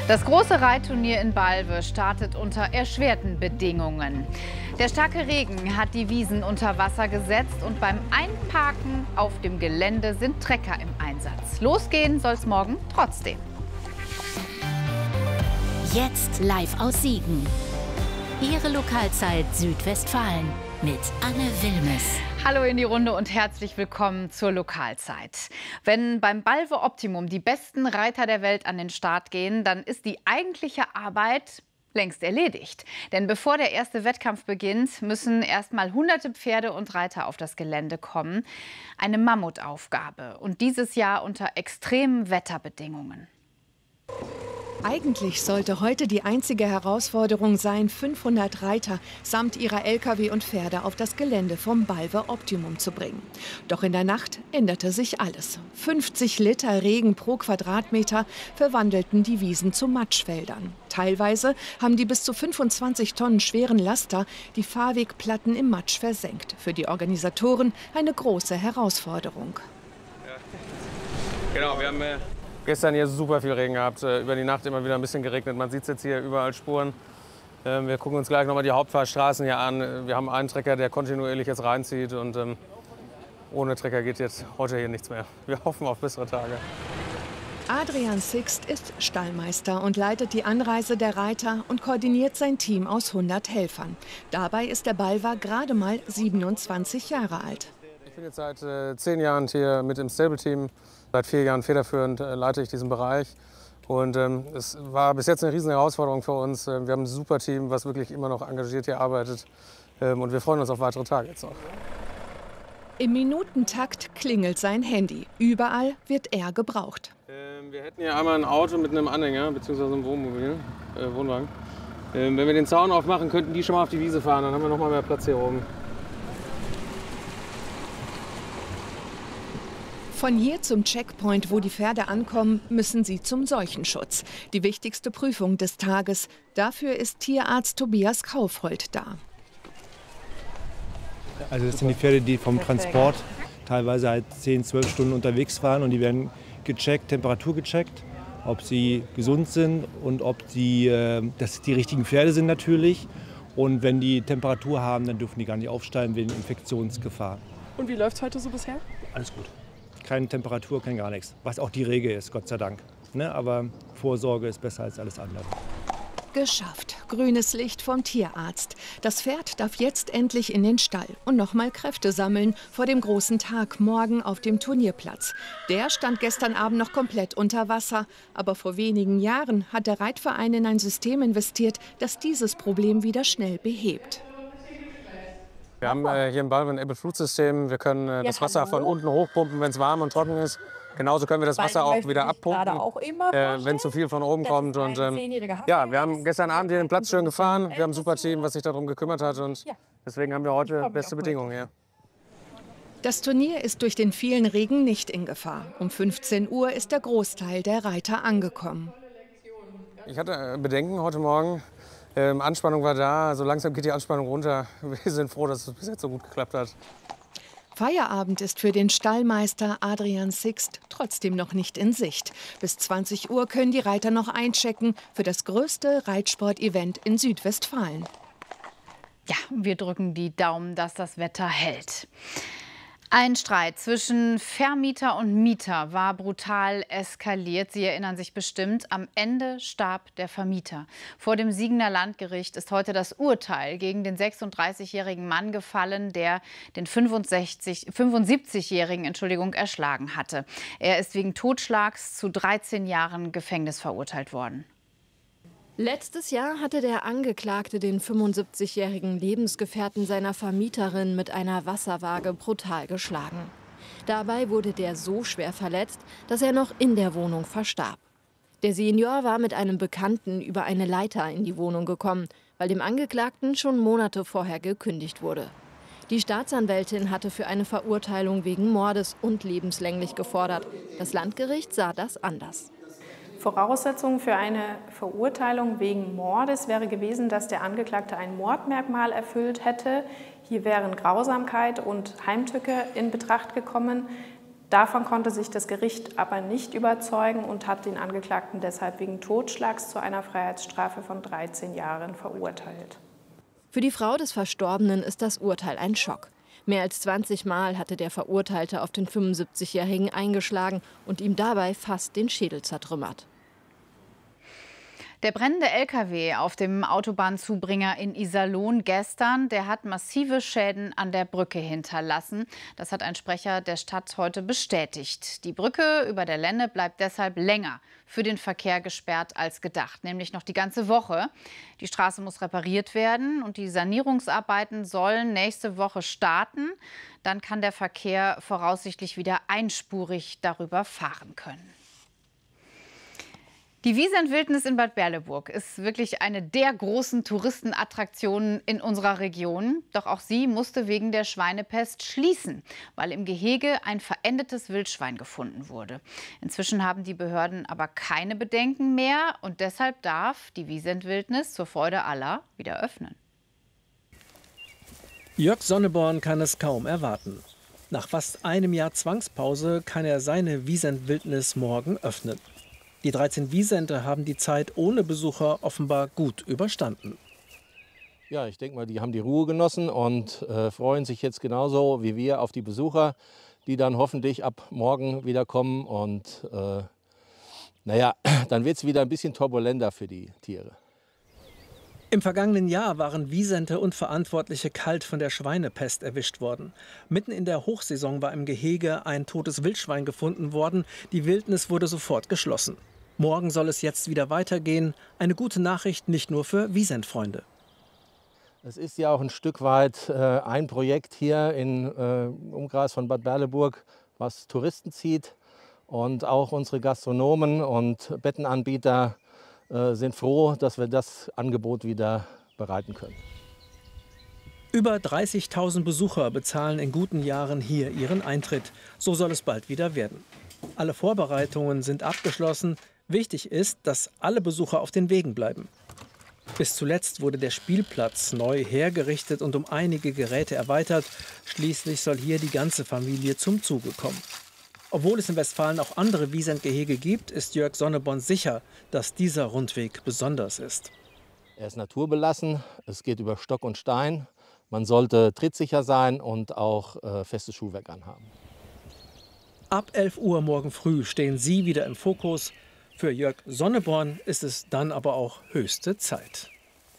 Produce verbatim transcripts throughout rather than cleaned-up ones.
Das große Reitturnier in Balve startet unter erschwerten Bedingungen. Der starke Regen hat die Wiesen unter Wasser gesetzt und beim Einparken auf dem Gelände sind Trecker im Einsatz. Losgehen soll es morgen trotzdem. Jetzt live aus Siegen. Ihre Lokalzeit Südwestfalen mit Anne Wilmes. Hallo in die Runde und herzlich willkommen zur Lokalzeit. Wenn beim Balve Optimum die besten Reiter der Welt an den Start gehen, dann ist die eigentliche Arbeit längst erledigt. Denn bevor der erste Wettkampf beginnt, müssen erst mal hunderte Pferde und Reiter auf das Gelände kommen. Eine Mammutaufgabe und dieses Jahr unter extremen Wetterbedingungen. Eigentlich sollte heute die einzige Herausforderung sein, fünfhundert Reiter samt ihrer L K W und Pferde auf das Gelände vom Balve Optimum zu bringen. Doch in der Nacht änderte sich alles. fünfzig Liter Regen pro Quadratmeter verwandelten die Wiesen zu Matschfeldern. Teilweise haben die bis zu fünfundzwanzig Tonnen schweren Laster die Fahrwegplatten im Matsch versenkt. Für die Organisatoren eine große Herausforderung. Ja. Genau, wir haben äh gestern hier super viel Regen gehabt, über die Nacht immer wieder ein bisschen geregnet. Man sieht jetzt hier überall Spuren. Wir gucken uns gleich noch mal die Hauptfahrstraßen hier an. Wir haben einen Trecker, der kontinuierlich jetzt reinzieht und ähm, ohne Trecker geht jetzt heute hier nichts mehr. Wir hoffen auf bessere Tage. Adrian Sixt ist Stallmeister und leitet die Anreise der Reiter und koordiniert sein Team aus hundert Helfern. Dabei ist der Balver gerade mal siebenundzwanzig Jahre alt. Ich bin jetzt seit äh, zehn Jahren hier mit im Stable-Team. Seit vier Jahren federführend äh, leite ich diesen Bereich. Und ähm, es war bis jetzt eine riesen Herausforderung für uns. Wir haben ein super Team, was wirklich immer noch engagiert hier arbeitet. Ähm, und wir freuen uns auf weitere Tage jetzt noch. Im Minutentakt klingelt sein Handy. Überall wird er gebraucht. Ähm, wir hätten hier einmal ein Auto mit einem Anhänger bzw. einem Wohnmobil, äh, Wohnwagen. Ähm, wenn wir den Zaun aufmachen, könnten die schon mal auf die Wiese fahren. Dann haben wir noch mal mehr Platz hier oben. Von hier zum Checkpoint, wo die Pferde ankommen, müssen sie zum Seuchenschutz. Die wichtigste Prüfung des Tages. Dafür ist Tierarzt Tobias Kaufhold da. Also das sind die Pferde, die vom Transport teilweise halt zehn, zwölf Stunden unterwegs waren. Und die werden gecheckt, Temperatur gecheckt, ob sie gesund sind und ob sie, äh, dass die richtigen Pferde sind natürlich. Und wenn die Temperatur haben, dann dürfen die gar nicht aufsteigen wegen Infektionsgefahr. Und wie läuft es heute so bisher? Alles gut. Keine Temperatur, kein gar nichts. Was auch die Regel ist, Gott sei Dank. Ne? Aber Vorsorge ist besser als alles andere. Geschafft. Grünes Licht vom Tierarzt. Das Pferd darf jetzt endlich in den Stall und noch mal Kräfte sammeln vor dem großen Tag morgen auf dem Turnierplatz. Der stand gestern Abend noch komplett unter Wasser. Aber vor wenigen Jahren hat der Reitverein in ein System investiert, das dieses Problem wieder schnell behebt. Wir haben äh, hier im Balve ein Able-Fruit-System. Wir können äh, das Wasser von unten hochpumpen, wenn es warm und trocken ist. Genauso können wir das Wasser auch wieder abpumpen, äh, wenn zu viel von oben kommt. Und, ähm, ja, wir haben gestern Abend hier den Platz schön gefahren. Wir haben ein super Team, was sich darum gekümmert hat. Und deswegen haben wir heute beste Bedingungen hier. Das Turnier ist durch den vielen Regen nicht in Gefahr. Um fünfzehn Uhr ist der Großteil der Reiter angekommen. Ich hatte Bedenken heute Morgen. Ähm, Anspannung war da, so langsam geht die Anspannung runter. Wir sind froh, dass es bis jetzt so gut geklappt hat. Feierabend ist für den Stallmeister Adrian Sixt trotzdem noch nicht in Sicht. Bis zwanzig Uhr können die Reiter noch einchecken für das größte Reitsport-Event in Südwestfalen. Ja, wir drücken die Daumen, dass das Wetter hält. Ein Streit zwischen Vermieter und Mieter war brutal eskaliert. Sie erinnern sich bestimmt. Am Ende starb der Vermieter. Vor dem Siegener Landgericht ist heute das Urteil gegen den sechsunddreißigjährigen Mann gefallen, der den fünfundsiebzigjährigen Entschuldigung, erschlagen hatte. Er ist wegen Totschlags zu dreizehn Jahren Gefängnis verurteilt worden. Letztes Jahr hatte der Angeklagte den fünfundsiebzigjährigen Lebensgefährten seiner Vermieterin mit einer Wasserwaage brutal geschlagen. Dabei wurde der so schwer verletzt, dass er noch in der Wohnung verstarb. Der Senior war mit einem Bekannten über eine Leiter in die Wohnung gekommen, weil dem Angeklagten schon Monate vorher gekündigt wurde. Die Staatsanwältin hatte für eine Verurteilung wegen Mordes und lebenslänglich gefordert. Das Landgericht sah das anders. Voraussetzung für eine Verurteilung wegen Mordes wäre gewesen, dass der Angeklagte ein Mordmerkmal erfüllt hätte. Hier wären Grausamkeit und Heimtücke in Betracht gekommen. Davon konnte sich das Gericht aber nicht überzeugen und hat den Angeklagten deshalb wegen Totschlags zu einer Freiheitsstrafe von dreizehn Jahren verurteilt. Für die Frau des Verstorbenen ist das Urteil ein Schock. Mehr als zwanzig Mal hatte der Verurteilte auf den fünfundsiebzigjährigen eingeschlagen und ihm dabei fast den Schädel zertrümmert. Der brennende L K W auf dem Autobahnzubringer in Iserlohn gestern, der hat massive Schäden an der Brücke hinterlassen. Das hat ein Sprecher der Stadt heute bestätigt. Die Brücke über der Lenne bleibt deshalb länger für den Verkehr gesperrt als gedacht, nämlich noch die ganze Woche. Die Straße muss repariert werden und die Sanierungsarbeiten sollen nächste Woche starten. Dann kann der Verkehr voraussichtlich wieder einspurig darüber fahren können. Die Wiesent-Wildnis in Bad Berleburg ist wirklich eine der großen Touristenattraktionen in unserer Region. Doch auch sie musste wegen der Schweinepest schließen, weil im Gehege ein verendetes Wildschwein gefunden wurde. Inzwischen haben die Behörden aber keine Bedenken mehr und deshalb darf die Wiesent-Wildnis zur Freude aller wieder öffnen. Jörg Sonneborn kann es kaum erwarten. Nach fast einem Jahr Zwangspause kann er seine Wiesent-Wildnis morgen öffnen. Die dreizehn Wiesenter haben die Zeit ohne Besucher offenbar gut überstanden. Ja, ich denke mal, die haben die Ruhe genossen und äh, freuen sich jetzt genauso wie wir auf die Besucher, die dann hoffentlich ab morgen wieder kommen. Und äh, naja, dann wird es wieder ein bisschen turbulenter für die Tiere. Im vergangenen Jahr waren Wiesente und Verantwortliche kalt von der Schweinepest erwischt worden. Mitten in der Hochsaison war im Gehege ein totes Wildschwein gefunden worden. Die Wildnis wurde sofort geschlossen. Morgen soll es jetzt wieder weitergehen. Eine gute Nachricht nicht nur für Wiesent-Freunde. Es ist ja auch ein Stück weit äh, ein Projekt hier im äh, Umkreis von Bad Berleburg, was Touristen zieht. Und auch unsere Gastronomen und Bettenanbieter äh, sind froh, dass wir das Angebot wieder bereiten können. Über dreißigtausend Besucher bezahlen in guten Jahren hier ihren Eintritt. So soll es bald wieder werden. Alle Vorbereitungen sind abgeschlossen. Wichtig ist, dass alle Besucher auf den Wegen bleiben. Bis zuletzt wurde der Spielplatz neu hergerichtet und um einige Geräte erweitert. Schließlich soll hier die ganze Familie zum Zuge kommen. Obwohl es in Westfalen auch andere Wiesentgehege gibt, ist Jörg Sonneborn sicher, dass dieser Rundweg besonders ist. Er ist naturbelassen, es geht über Stock und Stein. Man sollte trittsicher sein und auch äh, festes Schuhwerk anhaben. Ab elf Uhr morgen früh stehen Sie wieder im Fokus. Für Jörg Sonneborn ist es dann aber auch höchste Zeit.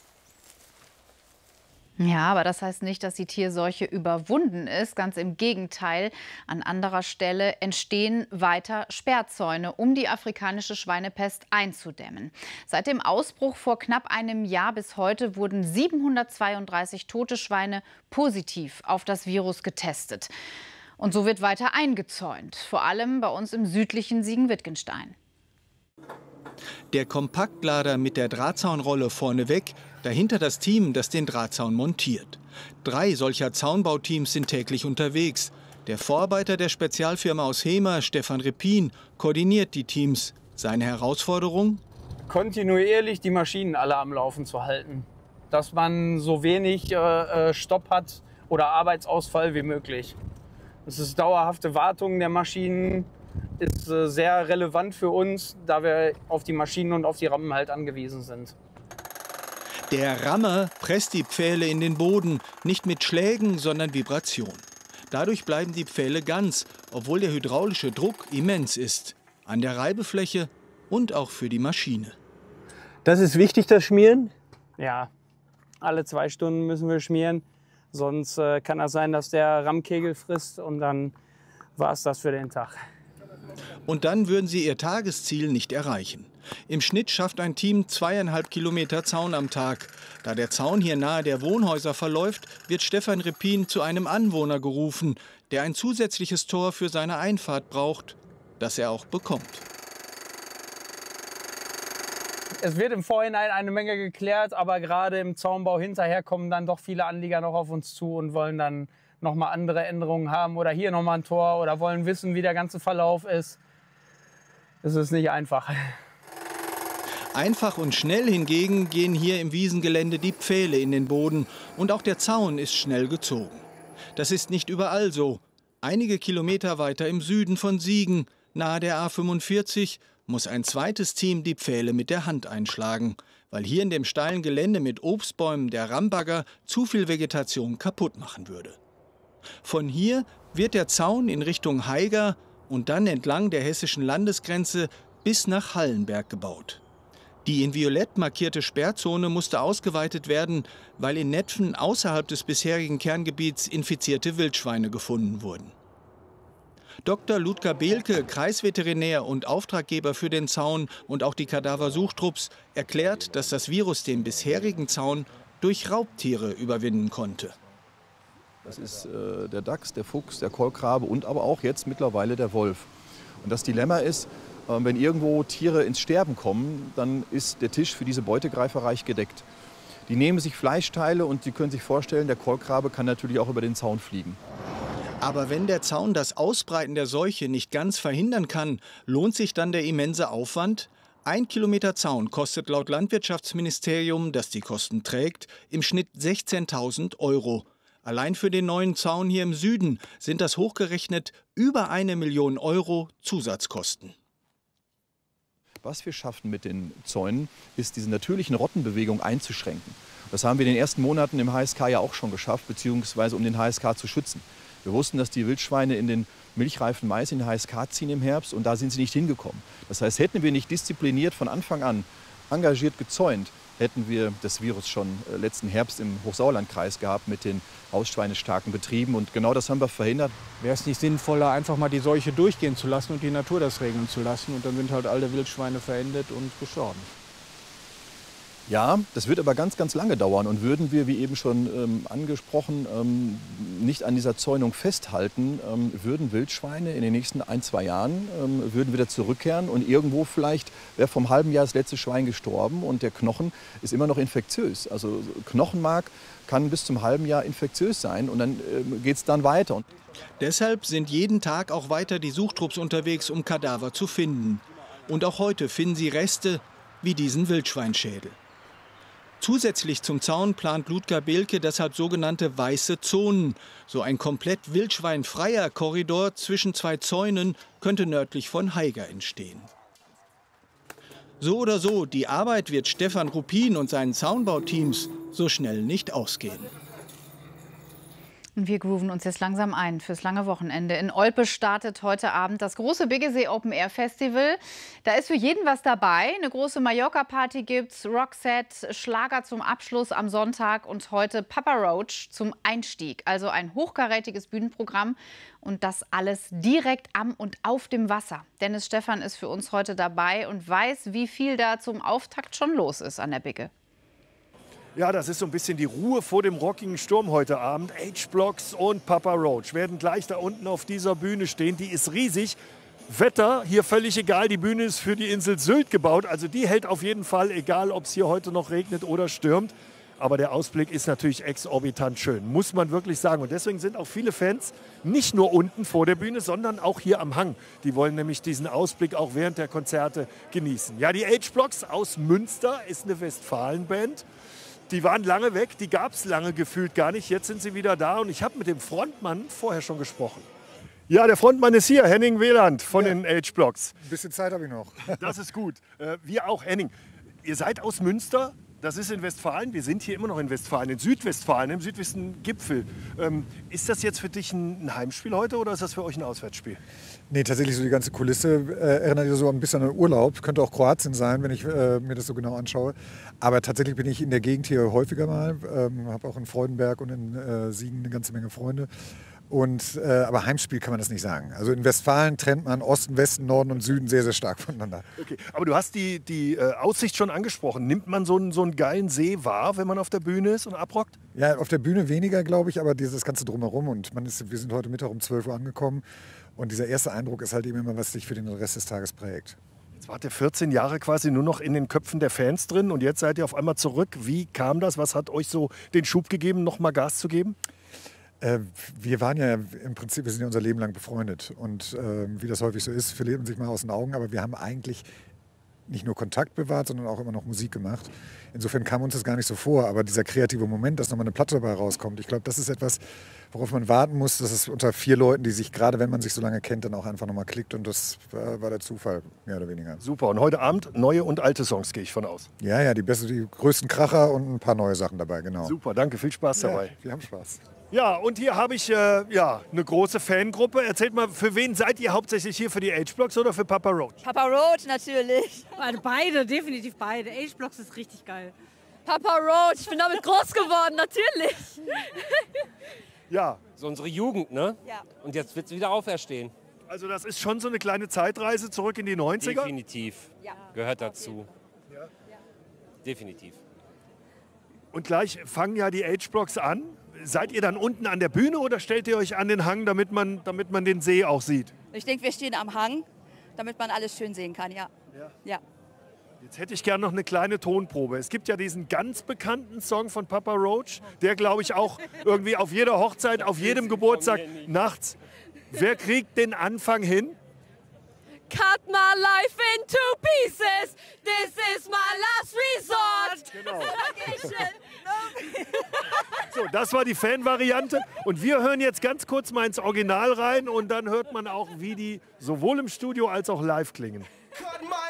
Ja, aber das heißt nicht, dass die Tierseuche überwunden ist. Ganz im Gegenteil. An anderer Stelle entstehen weiter Sperrzäune, um die afrikanische Schweinepest einzudämmen. Seit dem Ausbruch vor knapp einem Jahr bis heute wurden siebenhundertzweiunddreißig tote Schweine positiv auf das Virus getestet. Und so wird weiter eingezäunt, vor allem bei uns im südlichen Siegen-Wittgenstein. Der Kompaktlader mit der Drahtzaunrolle vorneweg, dahinter das Team, das den Drahtzaun montiert. Drei solcher Zaunbauteams sind täglich unterwegs. Der Vorarbeiter der Spezialfirma aus Hemer, Stefan Repin, koordiniert die Teams. Seine Herausforderung? Kontinuierlich die Maschinen alle am Laufen zu halten. Dass man so wenig äh, Stopp hat oder Arbeitsausfall wie möglich. Es ist dauerhafte Wartung der Maschinen, ist äh, sehr relevant für uns, da wir auf die Maschinen und auf die Rammen halt angewiesen sind. Der Rammer presst die Pfähle in den Boden, nicht mit Schlägen, sondern Vibration. Dadurch bleiben die Pfähle ganz, obwohl der hydraulische Druck immens ist. An der Reibefläche und auch für die Maschine. Das ist wichtig, das Schmieren? Ja, alle zwei Stunden müssen wir schmieren. Sonst äh, kann das sein, dass der Rammkegel frisst und dann war es das für den Tag. Und dann würden sie ihr Tagesziel nicht erreichen. Im Schnitt schafft ein Team zweieinhalb Kilometer Zaun am Tag. Da der Zaun hier nahe der Wohnhäuser verläuft, wird Stefan Repin zu einem Anwohner gerufen, der ein zusätzliches Tor für seine Einfahrt braucht, das er auch bekommt. Es wird im Vorhinein eine Menge geklärt, aber gerade im Zaunbau hinterher kommen dann doch viele Anlieger noch auf uns zu und wollen dann noch mal andere Änderungen haben oder hier noch mal ein Tor oder wollen wissen, wie der ganze Verlauf ist. Es ist nicht einfach. Einfach und schnell hingegen gehen hier im Wiesengelände die Pfähle in den Boden und auch der Zaun ist schnell gezogen. Das ist nicht überall so. Einige Kilometer weiter im Süden von Siegen, nahe der A fünfundvierzig, muss ein zweites Team die Pfähle mit der Hand einschlagen, weil hier in dem steilen Gelände mit Obstbäumen der Rambagger zu viel Vegetation kaputt machen würde. Von hier wird der Zaun in Richtung Haiger und dann entlang der hessischen Landesgrenze bis nach Hallenberg gebaut. Die in violett markierte Sperrzone musste ausgeweitet werden, weil in Netphen außerhalb des bisherigen Kerngebiets infizierte Wildschweine gefunden wurden. Doktor Ludger Behlke, Kreisveterinär und Auftraggeber für den Zaun und auch die Kadaversuchtrupps, erklärt, dass das Virus den bisherigen Zaun durch Raubtiere überwinden konnte. Das ist äh, der Dachs, der Fuchs, der Kolkrabe und aber auch jetzt mittlerweile der Wolf. Und das Dilemma ist, äh, wenn irgendwo Tiere ins Sterben kommen, dann ist der Tisch für diese Beutegreifer reich gedeckt. Die nehmen sich Fleischteile und Sie können sich vorstellen, der Kolkrabe kann natürlich auch über den Zaun fliegen. Aber wenn der Zaun das Ausbreiten der Seuche nicht ganz verhindern kann, lohnt sich dann der immense Aufwand? Ein Kilometer Zaun kostet laut Landwirtschaftsministerium, das die Kosten trägt, im Schnitt sechzehntausend Euro. Allein für den neuen Zaun hier im Süden sind das hochgerechnet über eine Million Euro Zusatzkosten. Was wir schaffen mit den Zäunen, ist diese natürlichen Rottenbewegung einzuschränken. Das haben wir in den ersten Monaten im H S K ja auch schon geschafft, beziehungsweise um den H S K zu schützen. Wir wussten, dass die Wildschweine in den milchreifen Mais in den H S K ziehen im Herbst und da sind sie nicht hingekommen. Das heißt, hätten wir nicht diszipliniert von Anfang an engagiert gezäunt, hätten wir das Virus schon letzten Herbst im Hochsauerlandkreis gehabt mit den hausschweinestarken Betrieben. Und genau das haben wir verhindert. Wäre es nicht sinnvoller, einfach mal die Seuche durchgehen zu lassen und die Natur das regeln zu lassen? Und dann sind halt alle Wildschweine verendet und gestorben. Ja, das wird aber ganz, ganz lange dauern. Und würden wir, wie eben schon ähm, angesprochen, ähm, nicht an dieser Zäunung festhalten, ähm, würden Wildschweine in den nächsten ein, zwei Jahren ähm, würden wieder zurückkehren. Und irgendwo vielleicht wäre vom halben Jahr das letzte Schwein gestorben und der Knochen ist immer noch infektiös. Also Knochenmark kann bis zum halben Jahr infektiös sein und dann ähm, geht es dann weiter. Deshalb sind jeden Tag auch weiter die Suchtrupps unterwegs, um Kadaver zu finden. Und auch heute finden sie Reste wie diesen Wildschweinschädel. Zusätzlich zum Zaun plant Ludger Behlke deshalb sogenannte weiße Zonen. So ein komplett wildschweinfreier Korridor zwischen zwei Zäunen könnte nördlich von Haiger entstehen. So oder so, die Arbeit wird Stefan Ruppin und seinen Zaunbauteams so schnell nicht ausgehen. Wir grooven uns jetzt langsam ein fürs lange Wochenende. In Olpe startet heute Abend das große Biggesee Open Air Festival. Da ist für jeden was dabei. Eine große Mallorca-Party gibt's, Rockset, Schlager zum Abschluss am Sonntag und heute Papa Roach zum Einstieg. Also ein hochkarätiges Bühnenprogramm und das alles direkt am und auf dem Wasser. Dennis Stephan ist für uns heute dabei und weiß, wie viel da zum Auftakt schon los ist an der Bigge. Ja, das ist so ein bisschen die Ruhe vor dem rockigen Sturm heute Abend. H-Blocks und Papa Roach werden gleich da unten auf dieser Bühne stehen. Die ist riesig. Wetter hier völlig egal. Die Bühne ist für die Insel Sylt gebaut. Also die hält auf jeden Fall, egal ob es hier heute noch regnet oder stürmt. Aber der Ausblick ist natürlich exorbitant schön, muss man wirklich sagen. Und deswegen sind auch viele Fans nicht nur unten vor der Bühne, sondern auch hier am Hang. Die wollen nämlich diesen Ausblick auch während der Konzerte genießen. Ja, die H-Blocks aus Münster ist eine Westfalenband. Die waren lange weg, die gab es lange gefühlt gar nicht. Jetzt sind sie wieder da und ich habe mit dem Frontmann vorher schon gesprochen. Ja, der Frontmann ist hier, Henning Wieland von ja. den H-Blocks. Ein bisschen Zeit habe ich noch. Das ist gut. Äh, wir auch, Henning. Ihr seid aus Münster, das ist in Westfalen. Wir sind hier immer noch in Westfalen, in Südwestfalen, im südwesten Gipfel. Ähm, ist das jetzt für dich ein, ein Heimspiel heute oder ist das für euch ein Auswärtsspiel? Nee, tatsächlich so die ganze Kulisse äh, erinnert so ein bisschen an Urlaub. Könnte auch Kroatien sein, wenn ich äh, mir das so genau anschaue. Aber tatsächlich bin ich in der Gegend hier häufiger mal. Ähm, habe auch in Freudenberg und in äh, Siegen eine ganze Menge Freunde. Und, äh, aber Heimspiel kann man das nicht sagen. Also in Westfalen trennt man Osten, Westen, Norden und Süden sehr, sehr stark voneinander. Okay, aber du hast die, die äh, Aussicht schon angesprochen. Nimmt man so einen, so einen geilen See wahr, wenn man auf der Bühne ist und abrockt? Ja, auf der Bühne weniger, glaube ich, aber dieses Ganze drumherum. Und man ist, wir sind heute Mittag um zwölf Uhr angekommen. Und dieser erste Eindruck ist halt eben immer, was dich für den Rest des Tages prägt. Jetzt wart ihr vierzehn Jahre quasi nur noch in den Köpfen der Fans drin und jetzt seid ihr auf einmal zurück. Wie kam das? Was hat euch so den Schub gegeben, noch mal Gas zu geben? Äh, wir waren ja im Prinzip, wir sind ja unser Leben lang befreundet und äh, wie das häufig so ist, verliert man sich mal aus den Augen, aber wir haben eigentlich nicht nur Kontakt bewahrt, sondern auch immer noch Musik gemacht. Insofern kam uns das gar nicht so vor. Aber dieser kreative Moment, dass nochmal eine Platte dabei rauskommt, ich glaube, das ist etwas, worauf man warten muss. Das ist unter vier Leuten, die sich, gerade wenn man sich so lange kennt, dann auch einfach nochmal klickt. Und das war, war der Zufall, mehr oder weniger. Super. Und heute Abend neue und alte Songs, gehe ich von aus. Ja, ja, die, beste, die größten Kracher und ein paar neue Sachen dabei, genau. Super, danke, viel Spaß dabei. Ja, wir haben Spaß. Ja, und hier habe ich äh, ja, eine große Fangruppe. Erzählt mal, für wen seid ihr hauptsächlich hier? Für die H-Blocks oder für Papa Roach? Papa Roach natürlich. Also beide, definitiv beide. H-Blocks ist richtig geil. Papa Roach, ich bin damit groß geworden, natürlich. Ja. So unsere Jugend, ne? Ja. Und jetzt wird es wieder auferstehen. Also das ist schon so eine kleine Zeitreise zurück in die neunziger? Definitiv. Ja. Gehört dazu. Ja. Definitiv. Und gleich fangen ja die H-Blocks an. Seid ihr dann unten an der Bühne oder stellt ihr euch an den Hang, damit man, damit man den See auch sieht? Ich denke, wir stehen am Hang, damit man alles schön sehen kann, ja. Ja. Ja. Jetzt hätte ich gerne noch eine kleine Tonprobe. Es gibt ja diesen ganz bekannten Song von Papa Roach, der, glaube ich, auch irgendwie auf jeder Hochzeit, auf jedem Geburtstag nachts. Wer kriegt den Anfang hin? Cut my life into pieces, this is my last resort. Genau. So, das war die Fan-Variante. Und wir hören jetzt ganz kurz mal ins Original rein und dann hört man auch, wie die sowohl im Studio als auch live klingen. Cut my